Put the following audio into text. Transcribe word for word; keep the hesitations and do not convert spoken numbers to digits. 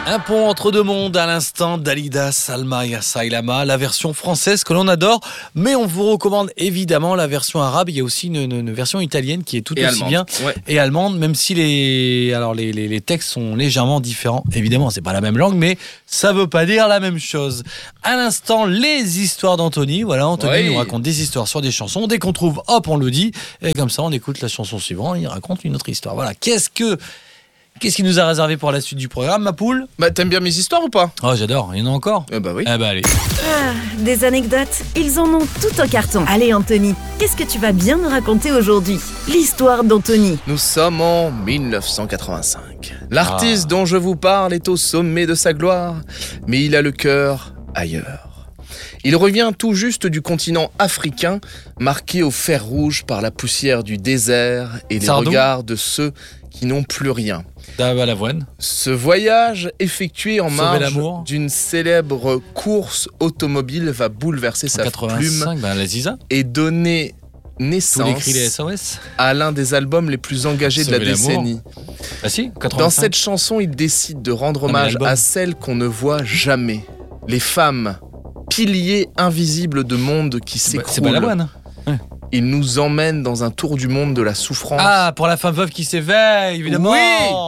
Un pont entre deux mondes à l'instant, Dalida, Salma et Sailama, la version française que l'on adore, mais on vous recommande évidemment la version arabe. Il y a aussi une, une, une version italienne qui est tout et aussi allemande. bien, Ouais. et allemande, même si les, alors les, les, les textes sont légèrement différents. Évidemment, c'est pas la même langue, mais ça veut pas dire la même chose. À l'instant, les histoires d'Anthony. Voilà, Anthony Oui. nous raconte des histoires sur des chansons. Dès qu'on trouve, hop, on le dit, et comme ça, on écoute la chanson suivante. Il raconte une autre histoire. Voilà. Qu'est-ce que Qu'est-ce qu'il nous a réservé pour la suite du programme, ma poule ? Bah, t'aimes bien mes histoires ou pas ? Oh, j'adore. Il y en a encore ? Eh bah oui. Eh bah allez. Ah, des anecdotes, ils en ont tout en carton. Allez Anthony, qu'est-ce que tu vas bien nous raconter aujourd'hui ? L'histoire d'Anthony. Nous sommes en dix-neuf cent quatre-vingt-cinq. L'artiste Ah. dont je vous parle est au sommet de sa gloire, mais il a le cœur ailleurs. Il revient tout juste du continent africain, marqué au fer rouge par la poussière du désert et les Sardou. regards de ceux qui n'ont plus rien. D'Ava l'avoine. Ce voyage, effectué en Sauver marge l'amour. d'une célèbre course automobile, va bouleverser En sa plume quatre-vingt-cinq, ben la Ziza. et donner Tous les naissance cris des S O S. à l'un des albums les plus engagés de la Sauver l'amour. décennie. Ah si, quatre-vingt-cinq. Dans cette chanson, il décide de rendre mais hommage l'album. à celles qu'on ne voit jamais. Les femmes, piliers invisibles de monde qui C'est pas- c'est s'écroulent. Balavoine. Il nous emmène dans un tour du monde de la souffrance. Ah, pour la femme veuve qui s'éveille, évidemment. Oui.